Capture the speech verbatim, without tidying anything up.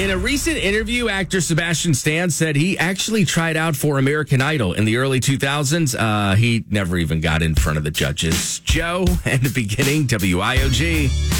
In a recent interview, actor Sebastian Stan said he actually tried out for American Idol in the early two thousands. Uh, he never even got in front of the judges. Joe, in the beginning, W I O G.